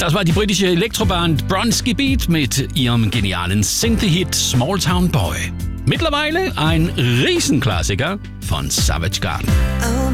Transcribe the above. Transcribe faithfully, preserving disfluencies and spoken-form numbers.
Das war die britische Elektroband Bronski Beat mit ihrem genialen Synthie-Hit Small Town Boy. Mittlerweile ein Riesenklassiker von Savage Garden. Oh